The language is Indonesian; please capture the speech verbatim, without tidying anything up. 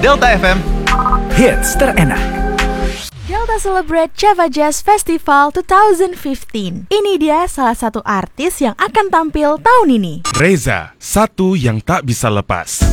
Delta F M, hits terenak. Delta Celebrate Java Jazz Festival dua ribu lima belas. Ini dia salah satu artis yang akan tampil tahun ini. Reza, satu yang tak bisa lepas.